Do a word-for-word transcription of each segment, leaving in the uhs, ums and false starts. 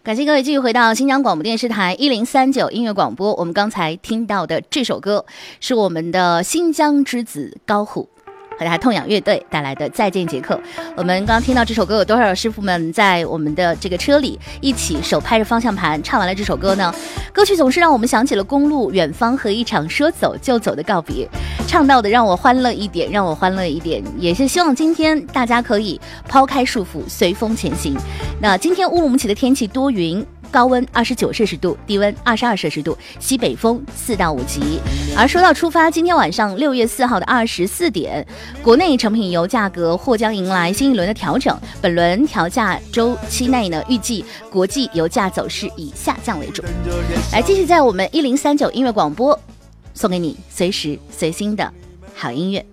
感谢各位继续回到新疆广播电视台一零三九音乐广播。我们刚才听到的这首歌是我们的新疆之子高虎和他痛仰乐队带来的《再见杰克》。我们刚刚听到这首歌，有多少师傅们在我们的这个车里一起手拍着方向盘唱完了这首歌呢？歌曲总是让我们想起了公路远方和一场说走就走的告别，唱到的让我欢乐一点，让我欢乐一点，也是希望今天大家可以抛开束缚，随风前行。那今天乌鲁木齐的天气多云，高温二十九摄氏度，低温二十二摄氏度，西北风四到五级。而说到出发，今天晚上六月四号的二十四点，国内成品油价格或将迎来新一轮的调整。本轮调价周期内呢，预计国际油价走势以下降为主。来，继续在我们一零三九音乐广播，送给你随时随心的好音乐。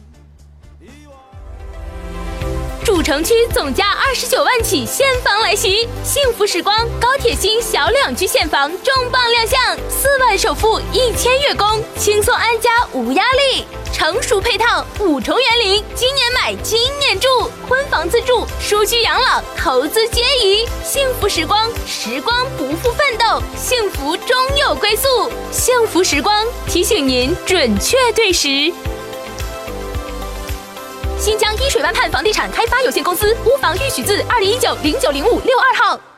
主城区总价二十九万起现房来袭，幸福时光高铁新小两居现房重磅亮相，四万首付一千月供，轻松安家无压力，成熟配套五重园林，今年买今年住，婚房自住，舒居养老，投资皆宜。幸福时光，时光不负奋斗，幸福终有归宿。幸福时光提醒您准确对时。新疆依水湾畔房地产开发有限公司屋房预许字二零一九零九零五六二号。